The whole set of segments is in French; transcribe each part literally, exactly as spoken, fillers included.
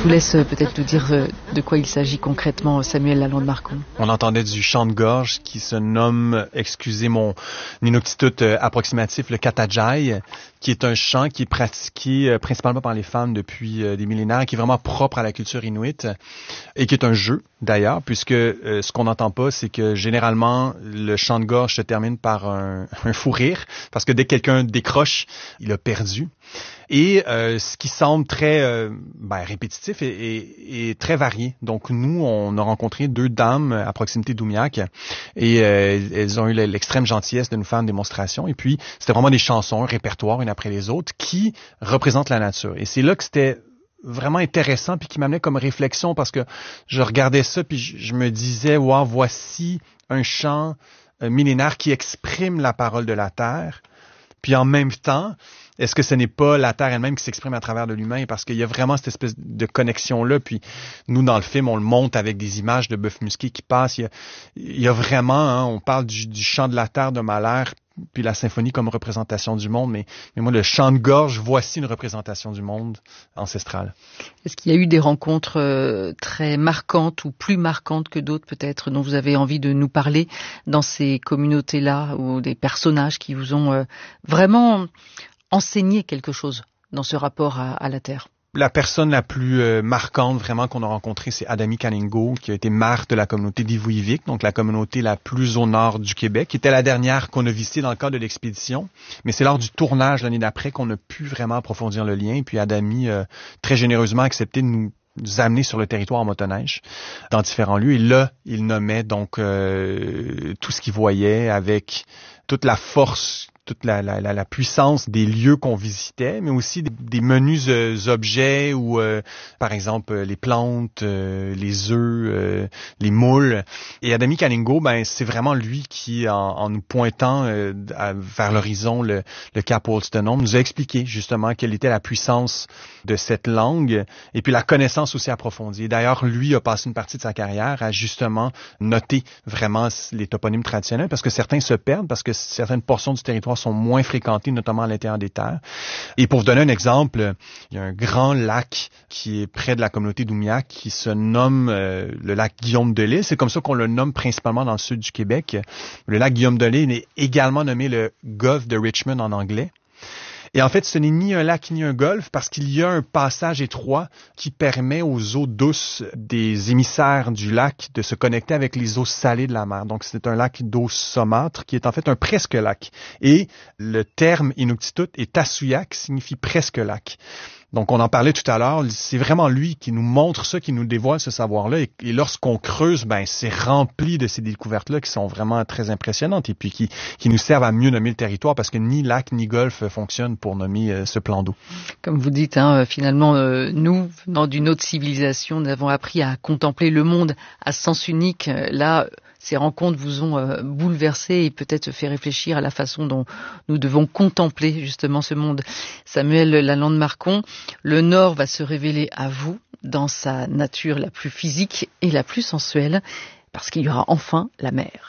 vous laisse peut-être nous dire de quoi il s'agit concrètement, Samuel Lalande-Marcon. On entendait du chant de gorge qui se nomme, excusez mon inuktitut approximatif, le katajai, qui est un chant qui est pratiqué principalement par les femmes depuis des millénaires, qui est vraiment propre à la culture inuite et qui est un jeu d'ailleurs, puisque euh, ce qu'on n'entend pas, c'est que généralement le chant de gorge se termine par un, un fou rire, parce que dès que quelqu'un décroche, il a perdu. Et euh, ce qui semble très euh, ben, répétitif et, et, et très varié. Donc nous, on a rencontré deux dames à proximité d'Oumiac et euh, elles ont eu l'extrême gentillesse de nous faire une démonstration. Et puis, c'était vraiment des chansons, un répertoire, une après les autres, qui représentent la nature. Et c'est là que c'était vraiment intéressant puis qui m'amenait comme réflexion, parce que je regardais ça puis je, je me disais, wow, voici un chant euh, millénaire qui exprime la parole de la terre. Puis en même temps, est-ce que ce n'est pas la terre elle-même qui s'exprime à travers de l'humain? Parce qu'il y a vraiment cette espèce de connexion-là. Puis nous, dans le film, on le monte avec des images de bœuf musqué qui passent. Il y a, il y a vraiment, hein, on parle du, du chant de la terre de Mahler, puis la symphonie comme représentation du monde. Mais, mais moi, le chant de gorge, voici une représentation du monde ancestral. Est-ce qu'il y a eu des rencontres euh, très marquantes ou plus marquantes que d'autres peut-être, dont vous avez envie de nous parler dans ces communautés-là, ou des personnages qui vous ont euh, vraiment enseigné quelque chose dans ce rapport à, à la terre? La personne la plus euh, marquante vraiment qu'on a rencontrée, c'est Adami Kaningo, qui a été maire de la communauté d'Ivuivik, donc la communauté la plus au nord du Québec, qui était la dernière qu'on a visitée dans le cadre de l'expédition. Mais c'est lors du tournage l'année d'après qu'on a pu vraiment approfondir le lien. Et puis Adami a très généreusement accepté de nous nous amener sur le territoire en motoneige dans différents lieux. Et là, il nommait donc euh, tout ce qu'il voyait avec toute la force, toute la, la, la puissance des lieux qu'on visitait, mais aussi des, des menus euh, objets ou, euh, par exemple, euh, les plantes, euh, les œufs, euh, les moules. Et Adami Kaningo, ben, c'est vraiment lui qui, en, en nous pointant euh, à, vers l'horizon, le, le cap Wolstenholme, nous a expliqué justement quelle était la puissance de cette langue et puis la connaissance aussi approfondie. D'ailleurs, lui a passé une partie de sa carrière à justement noter vraiment les toponymes traditionnels, parce que certains se perdent, parce que certaines portions du territoire sont moins fréquentées, notamment à l'intérieur des terres. Et pour vous donner un exemple, il y a un grand lac qui est près de la communauté d'Oumiac qui se nomme euh, le lac Guillaume-de-Lille. C'est comme ça qu'on le nomme principalement dans le sud du Québec. Le lac Guillaume-de-Lille est également nommé le Gulf de Richmond en anglais. Et en fait, ce n'est ni un lac ni un golfe, parce qu'il y a un passage étroit qui permet aux eaux douces des émissaires du lac de se connecter avec les eaux salées de la mer. Donc, c'est un lac d'eau saumâtre qui est en fait un presque lac. Et le terme inuktitut est Tasuyak, qui signifie presque lac. Donc, on en parlait tout à l'heure, c'est vraiment lui qui nous montre ça, qui nous dévoile ce savoir-là. Et, et lorsqu'on creuse, ben, c'est rempli de ces découvertes-là qui sont vraiment très impressionnantes et puis qui, qui nous servent à mieux nommer le territoire, parce que ni lac ni golfe fonctionnent pour nommer euh, ce plan d'eau. Comme vous dites, hein, finalement, euh, nous, venant d'une autre civilisation, nous avons appris à contempler le monde à sens unique. Là, ces rencontres vous ont euh, bouleversé et peut-être fait réfléchir à la façon dont nous devons contempler justement ce monde. Samuel Lalande-Marcon, le Nord va se révéler à vous dans sa nature la plus physique et la plus sensuelle, parce qu'il y aura enfin la mer.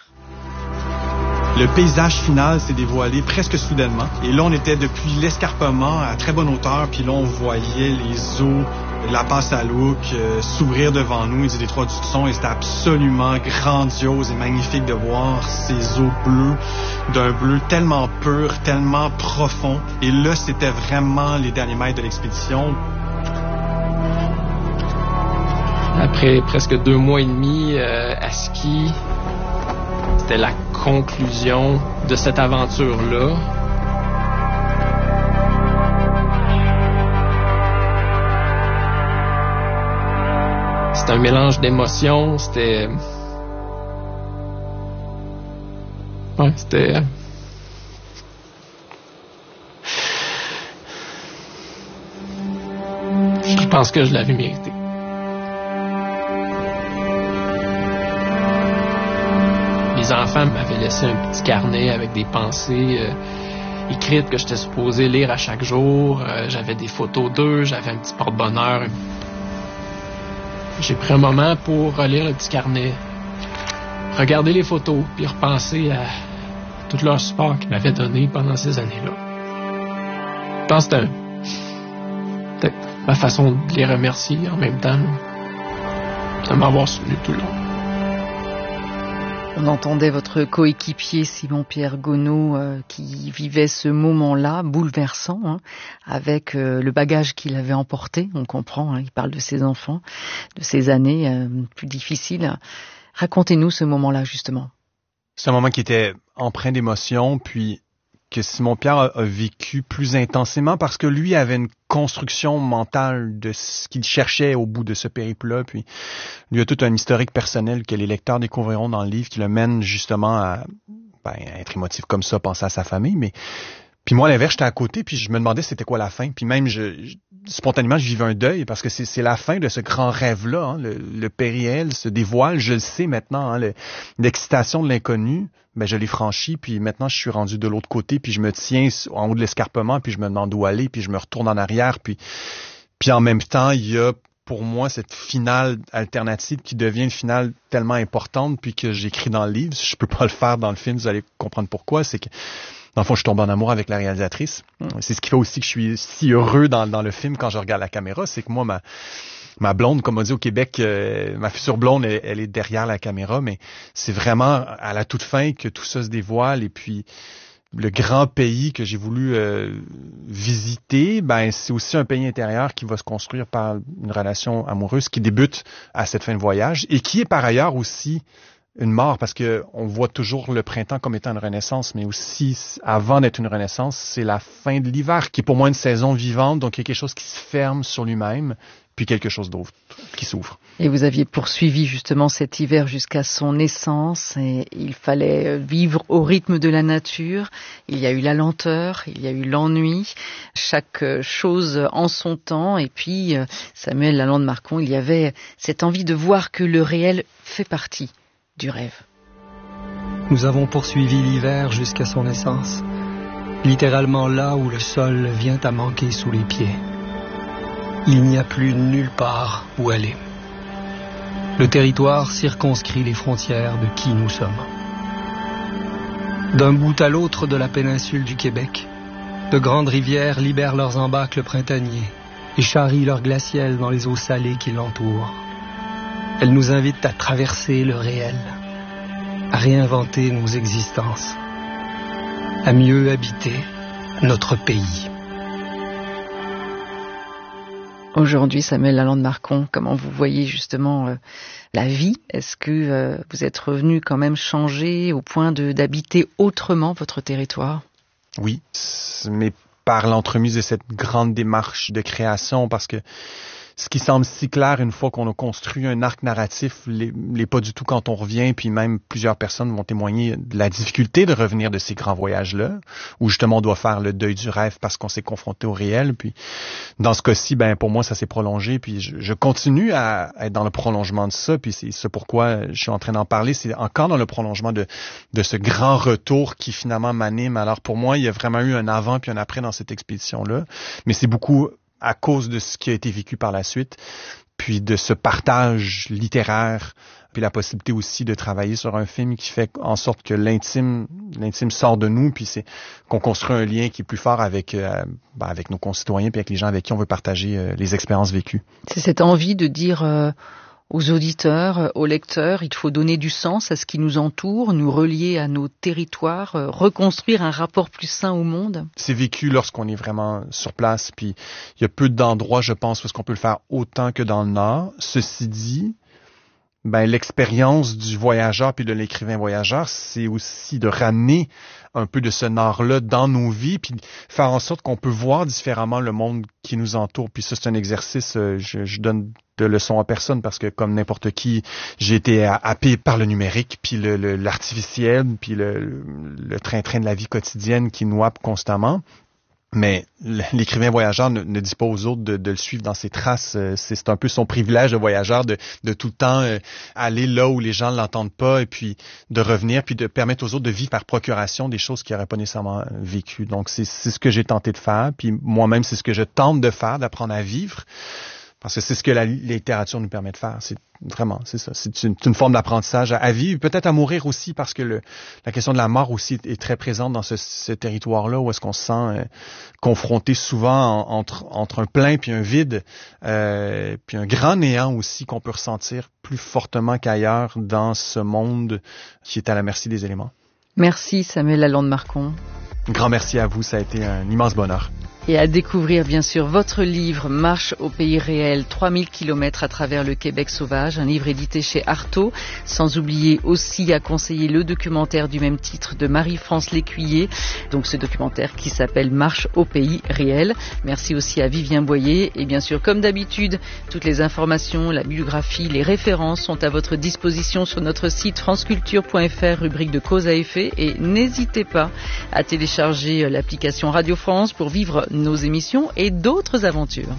Le paysage final s'est dévoilé presque soudainement. Et là, on était depuis l'escarpement à très bonne hauteur, puis là, on voyait les eaux, la passe à l'Ouk euh, s'ouvrir devant nous et du détroit du Hudson, et c'était absolument grandiose et magnifique de voir ces eaux bleues, d'un bleu tellement pur, tellement profond. Et là, c'était vraiment les derniers mètres de l'expédition. Après presque deux mois et demi euh, à ski, c'était la conclusion de cette aventure-là. C'était un mélange d'émotions, c'était... Ouais, c'était... Je pense que je l'avais mérité. Les enfants m'avaient laissé un petit carnet avec des pensées euh, écrites que j'étais supposé lire à chaque jour. Euh, j'avais des photos d'eux, j'avais un petit porte-bonheur. J'ai pris un moment pour relire le petit carnet, regarder les photos, puis repenser à tout leur support qu'ils m'avaient donné pendant ces années-là. Je pense que c'était un, peut-être ma façon de les remercier en même temps, de m'avoir soutenu tout le long. On entendait votre coéquipier Simon-Pierre Gonneau euh, qui vivait ce moment-là bouleversant, hein, avec euh, le bagage qu'il avait emporté. On comprend, hein, il parle de ses enfants, de ses années euh, plus difficiles. Racontez-nous ce moment-là, justement. C'est un moment qui était empreint d'émotion, puis que Simon-Pierre a, a vécu plus intensément parce que lui avait une construction mentale de ce qu'il cherchait au bout de ce périple-là. Puis lui a tout un historique personnel que les lecteurs découvriront dans le livre qui le mène justement à, ben, à être émotif comme ça, penser à sa famille. Mais puis moi, à l'inverse, j'étais à côté, puis je me demandais c'était quoi la fin. Puis même, je, je, spontanément, je vivais un deuil parce que c'est, c'est la fin de ce grand rêve-là. Hein. Le, le périel se dévoile, je le sais maintenant. Hein, le, l'excitation de l'inconnu, ben je l'ai franchi, puis maintenant, je suis rendu de l'autre côté, puis je me tiens en haut de l'escarpement, puis je me demande où aller, puis je me retourne en arrière. Puis, puis en même temps, il y a pour moi cette finale alternative qui devient une finale tellement importante, puis que j'écris dans le livre. Je peux pas le faire dans le film, vous allez comprendre pourquoi. C'est que dans le fond, je tombe en amour avec la réalisatrice. C'est ce qui fait aussi que je suis si heureux dans, dans le film quand je regarde la caméra. C'est que moi, ma, ma blonde, comme on dit au Québec, euh, ma future blonde, elle, elle est derrière la caméra. Mais c'est vraiment à la toute fin que tout ça se dévoile. Et puis, le grand pays que j'ai voulu euh, visiter, ben c'est aussi un pays intérieur qui va se construire par une relation amoureuse qui débute à cette fin de voyage et qui est par ailleurs aussi une mort, parce que on voit toujours le printemps comme étant une renaissance, mais aussi, avant d'être une renaissance, c'est la fin de l'hiver, qui est pour moi une saison vivante, donc il y a quelque chose qui se ferme sur lui-même, puis quelque chose d'autre qui s'ouvre. Et vous aviez poursuivi justement cet hiver jusqu'à son naissance, et il fallait vivre au rythme de la nature. Il y a eu la lenteur, il y a eu l'ennui, chaque chose en son temps, et puis Samuel Lalande-Marcon, il y avait cette envie de voir que le réel fait partie du rêve. Nous avons poursuivi l'hiver jusqu'à son naissance, littéralement là où le sol vient à manquer sous les pieds. Il n'y a plus nulle part où aller. Le territoire circonscrit les frontières de qui nous sommes. D'un bout à l'autre de la péninsule du Québec, de grandes rivières libèrent leurs embâcles printaniers et charrient leurs glaciers dans les eaux salées qui l'entourent. Elle nous invite à traverser le réel, à réinventer nos existences, à mieux habiter notre pays. Aujourd'hui, Samuel Lalande-Marcon, comment vous voyez justement euh, la vie? Est-ce que euh, vous êtes revenu quand même changer au point de, d'habiter autrement votre territoire? Oui, mais par l'entremise de cette grande démarche de création, parce que ce qui semble si clair une fois qu'on a construit un arc narratif, l'est, l'est pas du tout quand on revient, puis même plusieurs personnes vont témoigner de la difficulté de revenir de ces grands voyages-là, où justement on doit faire le deuil du rêve parce qu'on s'est confronté au réel. Puis dans ce cas-ci, ben pour moi ça s'est prolongé, puis je, je continue à être dans le prolongement de ça, puis c'est ça pourquoi je suis en train d'en parler, c'est encore dans le prolongement de de ce grand retour qui finalement m'anime. Alors pour moi, il y a vraiment eu un avant puis un après dans cette expédition-là, mais c'est beaucoup à cause de ce qui a été vécu par la suite, puis de ce partage littéraire, puis la possibilité aussi de travailler sur un film qui fait en sorte que l'intime, l'intime sort de nous, puis c'est qu'on construit un lien qui est plus fort avec, euh, ben avec nos concitoyens, puis avec les gens avec qui on veut partager euh, les expériences vécues. C'est cette envie de dire euh, aux auditeurs, aux lecteurs, il faut donner du sens à ce qui nous entoure, nous relier à nos territoires, euh, reconstruire un rapport plus sain au monde. C'est vécu lorsqu'on est vraiment sur place, puis il y a peu d'endroits, je pense, parce qu'on peut le faire autant que dans le Nord. Ceci dit, ben l'expérience du voyageur puis de l'écrivain voyageur, c'est aussi de ramener un peu de ce Nord-là dans nos vies, puis faire en sorte qu'on peut voir différemment le monde qui nous entoure. Puis ça, c'est un exercice, je, je donne de leçons à personne parce que comme n'importe qui, j'ai été happé par le numérique, puis le, le, l'artificiel, puis le, le train-train de la vie quotidienne qui nous happe constamment. Mais l'écrivain voyageur ne, ne dit pas aux autres de, de le suivre dans ses traces. C'est, c'est un peu son privilège de voyageur de, de tout le temps euh, aller là où les gens ne l'entendent pas et puis de revenir puis de permettre aux autres de vivre par procuration des choses qu'ils n'auraient pas nécessairement vécues. Donc c'est, c'est ce que j'ai tenté de faire. Puis moi-même, c'est ce que je tente de faire, d'apprendre à vivre. Parce que c'est ce que la littérature nous permet de faire. C'est vraiment, c'est ça. C'est une, une forme d'apprentissage à, à vivre, peut-être à mourir aussi, parce que le, la question de la mort aussi est, est très présente dans ce, ce territoire-là, où est-ce qu'on se sent euh, confronté souvent en, entre, entre un plein puis un vide, euh, puis un grand néant aussi qu'on peut ressentir plus fortement qu'ailleurs dans ce monde qui est à la merci des éléments. Merci Samuel Lalande-Marcon. Un grand merci à vous, ça a été un immense bonheur. Et à découvrir bien sûr votre livre Marche au pays réel, trois mille kilomètres à travers le Québec sauvage, un livre édité chez Artaud, sans oublier aussi à conseiller le documentaire du même titre de Marie-France Lécuyer, donc ce documentaire qui s'appelle Marche au pays réel. Merci aussi à Vivien Boyer et bien sûr comme d'habitude, toutes les informations, la biographie, les références sont à votre disposition sur notre site franceculture point f r, rubrique de cause à effet, et n'hésitez pas à télécharger l'application Radio France pour vivre nos émissions et d'autres aventures.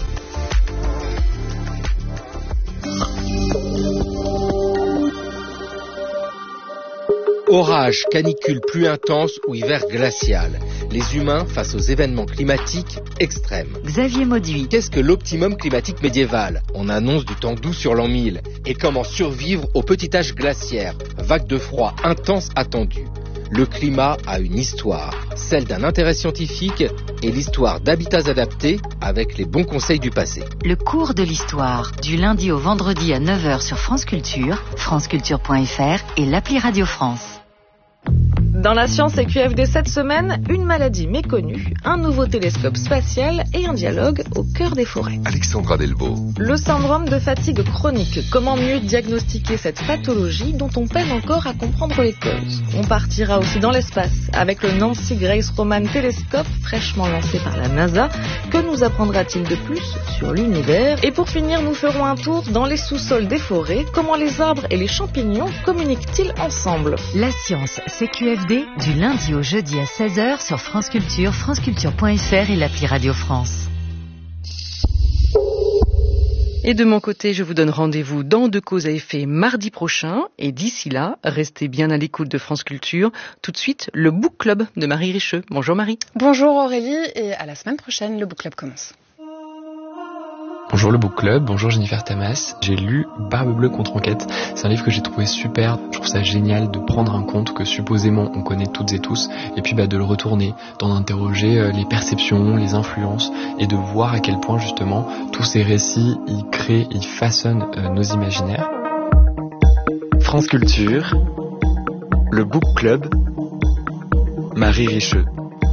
Orage, canicule plus intense ou hiver glacial. Les humains face aux événements climatiques extrêmes. Xavier Mauduit. Qu'est-ce que l'optimum climatique médiéval? On annonce du temps doux sur l'an mille. Et comment survivre au petit âge glaciaire? Vague de froid intense attendue. Le climat a une histoire, celle d'un intérêt scientifique et l'histoire d'habitats adaptés avec les bons conseils du passé. Le cours de l'histoire, du lundi au vendredi à neuf heures sur France Culture, franceculture point f r et l'appli Radio France. Dans la science et Q F D cette semaine, une maladie méconnue, un nouveau télescope spatial et un dialogue au cœur des forêts. Alexandra Delvaux. Le syndrome de fatigue chronique. Comment mieux diagnostiquer cette pathologie dont on peine encore à comprendre les causes? On partira aussi dans l'espace avec le Nancy Grace Roman Telescope fraîchement lancé par la NASA. Que nous apprendra-t-il de plus sur l'univers? Et pour finir, nous ferons un tour dans les sous-sols des forêts. Comment les arbres et les champignons communiquent-ils ensemble? La science, c'est Q F D du lundi au jeudi à seize heures sur France Culture, franceculture point f r et l'appli Radio France. Et de mon côté, je vous donne rendez-vous dans De Cause à Effet mardi prochain. Et d'ici là, restez bien à l'écoute de France Culture. Tout de suite, le Book Club de Marie Richeux. Bonjour Marie. Bonjour Aurélie et à la semaine prochaine, le Book Club commence. Bonjour le Book Club, bonjour Jennifer Tamas. J'ai lu Barbe Bleue contre enquête. C'est un livre que j'ai trouvé super. Je trouve ça génial de prendre un conte que supposément on connaît toutes et tous, et puis bah, de le retourner, d'en interroger euh, les perceptions, les influences, et de voir à quel point justement tous ces récits, ils créent, ils façonnent euh, nos imaginaires. France Culture, le Book Club, Marie Richeux.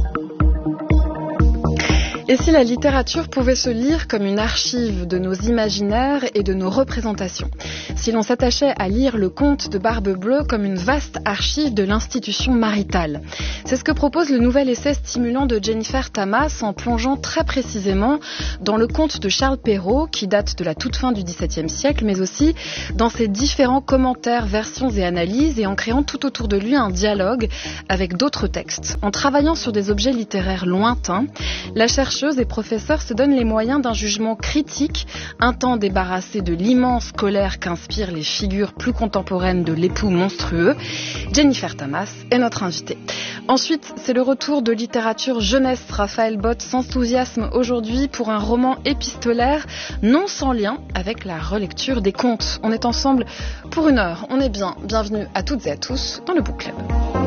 Et si la littérature pouvait se lire comme une archive de nos imaginaires et de nos représentations? Si l'on s'attachait à lire le conte de Barbe Bleue comme une vaste archive de l'institution maritale? C'est ce que propose le nouvel essai stimulant de Jennifer Tamas en plongeant très précisément dans le conte de Charles Perrault qui date de la toute fin du dix-septième siècle, mais aussi dans ses différents commentaires, versions et analyses, et en créant tout autour de lui un dialogue avec d'autres textes. En travaillant sur des objets littéraires lointains, la chercheuse et professeur se donne les moyens d'un jugement critique, un temps débarrassé de l'immense colère qu'inspirent les figures plus contemporaines de l'époux monstrueux. Jennifer Tamas est notre invitée. Ensuite, c'est le retour de littérature jeunesse. Raphaël Bott s'enthousiasme aujourd'hui pour un roman épistolaire non sans lien avec la relecture des contes. On est ensemble pour une heure. On est bien. Bienvenue à toutes et à tous dans le Book Club.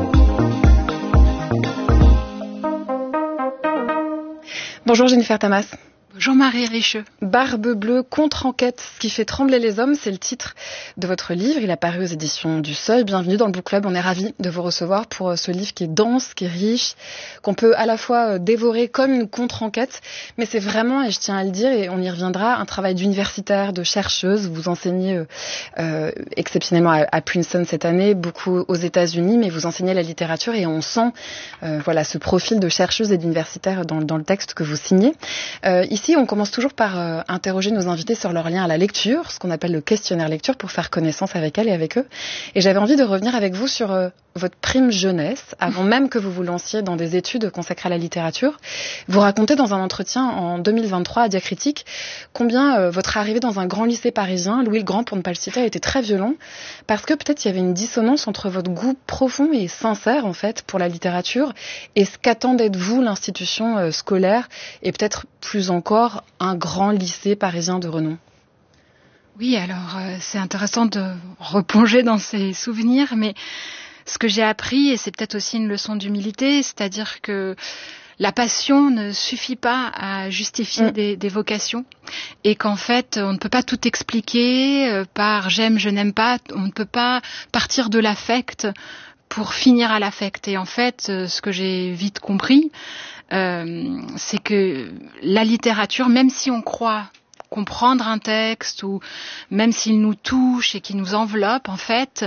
Bonjour Jennifer Tamas. Bonjour Marie Richeux. Barbe Bleue contre enquête, ce qui fait trembler les hommes, c'est le titre de votre livre. Il a paru aux éditions du Seuil. Bienvenue dans le Book Club. On est ravis de vous recevoir pour ce livre qui est dense, qui est riche, qu'on peut à la fois dévorer comme une contre-enquête. Mais c'est vraiment, et je tiens à le dire, et on y reviendra, un travail d'universitaire, de chercheuse. Vous enseignez euh, exceptionnellement à, à Princeton cette année, beaucoup aux États-Unis, mais vous enseignez la littérature et on sent euh, voilà, ce profil de chercheuse et d'universitaire dans, dans le texte que vous signez. Euh, ici, Ici, on commence toujours par euh, interroger nos invités sur leur lien à la lecture, ce qu'on appelle le questionnaire lecture, pour faire connaissance avec elles et avec eux. Et j'avais envie de revenir avec vous sur euh, votre prime jeunesse, avant même que vous vous lanciez dans des études consacrées à la littérature. Vous racontez dans un entretien en deux mille vingt-trois à Diacritique combien euh, votre arrivée dans un grand lycée parisien, Louis le Grand pour ne pas le citer, a été très violent, parce que peut-être il y avait une dissonance entre votre goût profond et sincère en fait pour la littérature et ce qu'attendait de vous l'institution euh, scolaire et peut-être plus encore encore un grand lycée parisien de renom. Oui, alors euh, c'est intéressant de replonger dans ces souvenirs, mais ce que j'ai appris, et c'est peut-être aussi une leçon d'humilité, c'est-à-dire que la passion ne suffit pas à justifier mmh. des, des vocations, et qu'en fait, on ne peut pas tout expliquer euh, par j'aime, je n'aime pas. On ne peut pas partir de l'affect pour finir à l'affect. Et en fait, euh, ce que j'ai vite compris, euh, c'est que la littérature, même si on croit comprendre un texte, ou même s'il nous touche et qu'il nous enveloppe, en fait,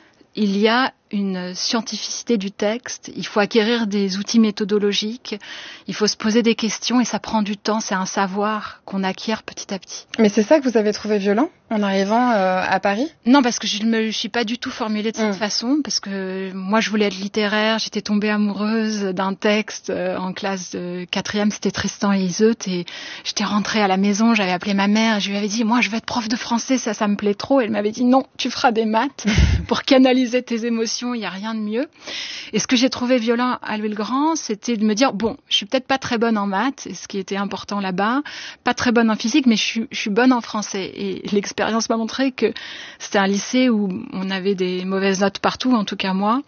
il y a une scientificité du texte, il faut acquérir des outils méthodologiques, il faut se poser des questions et ça prend du temps, c'est un savoir qu'on acquiert petit à petit. Mais c'est ça que vous avez trouvé violent en arrivant euh, à Paris ? Non, parce que je ne me suis pas du tout formulée de cette mmh. façon, parce que moi je voulais être littéraire, j'étais tombée amoureuse d'un texte euh, en classe de quatrième, c'était Tristan et Iseut, et j'étais rentrée à la maison, j'avais appelé ma mère, et je lui avais dit, moi je veux être prof de français, ça, ça me plaît trop, et elle m'avait dit, non, tu feras des maths pour canaliser tes émotions. Il n'y a rien de mieux. Et ce que j'ai trouvé violent à Louis-le-Grand, c'était de me dire, bon, je suis peut-être pas très bonne en maths, et ce qui était important là-bas, pas très bonne en physique, mais je suis, je suis bonne en français. Et l'expérience m'a montré que c'était un lycée où on avait des mauvaises notes partout, en tout cas moi.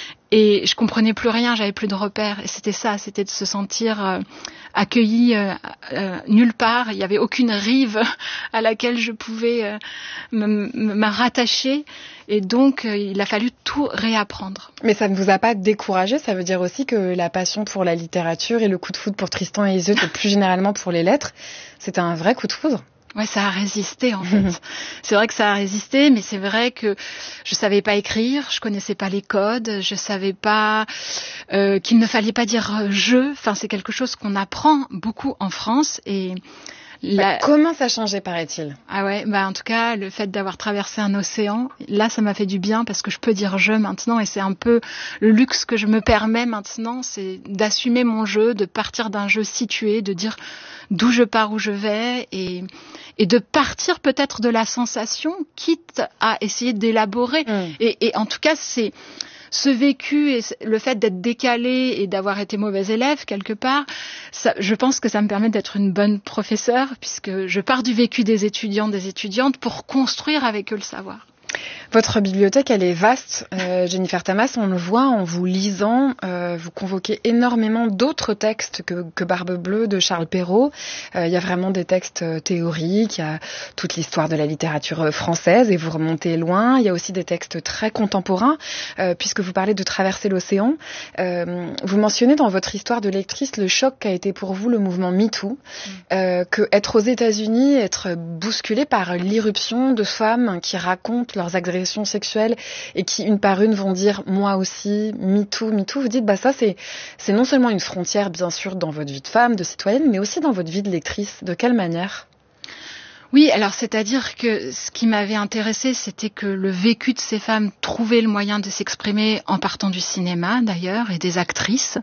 Et je comprenais plus rien, j'avais plus de repères. Et c'était ça, c'était de se sentir euh, accueilli euh, euh, nulle part. Il n'y avait aucune rive à laquelle je pouvais euh, me, me rattacher. Et donc, euh, il a fallu tout réapprendre. Mais ça ne vous a pas découragé ? Ça veut dire aussi que la passion pour la littérature et le coup de foudre pour Tristan et Iseut, et plus généralement pour les lettres, c'était un vrai coup de foudre ? Ouais, ça a résisté en fait. C'est vrai que ça a résisté, mais c'est vrai que je savais pas écrire, je connaissais pas les codes, je savais pas euh, qu'il ne fallait pas dire je. Enfin, c'est quelque chose qu'on apprend beaucoup en France et La... Bah, comment ça changeait, paraît-il ? Ah ouais, bah en tout cas, le fait d'avoir traversé un océan, là, ça m'a fait du bien parce que je peux dire je maintenant et c'est un peu le luxe que je me permets maintenant, c'est d'assumer mon jeu, de partir d'un jeu situé, de dire d'où je pars, où je vais et, et de partir peut-être de la sensation, quitte à essayer d'élaborer. Mmh. Et, et en tout cas, c'est... ce vécu et le fait d'être décalé et d'avoir été mauvais élève quelque part, ça, je pense que ça me permet d'être une bonne professeure puisque je pars du vécu des étudiants, des étudiantes pour construire avec eux le savoir. Votre bibliothèque, elle est vaste, euh, Jennifer Tamas, on le voit en vous lisant, euh, vous convoquez énormément d'autres textes que, que Barbe Bleue de Charles Perrault. Euh, il y a vraiment des textes théoriques, il y a toute l'histoire de la littérature française et vous remontez loin. Il y a aussi des textes très contemporains, euh, puisque vous parlez de traverser l'océan. Euh, vous mentionnez dans votre histoire de lectrice le choc qu'a été pour vous le mouvement MeToo, euh, que être aux États-Unis, être bousculé par l'irruption de femmes qui racontent leurs agressions sexuelles et qui une par une vont dire moi aussi, MeToo, MeToo, vous dites bah ça c'est c'est non seulement une frontière bien sûr dans votre vie de femme, de citoyenne, mais aussi dans votre vie de lectrice. De quelle manière ? Oui, alors c'est-à-dire que ce qui m'avait intéressée, c'était que le vécu de ces femmes trouvait le moyen de s'exprimer en partant du cinéma d'ailleurs et des actrices.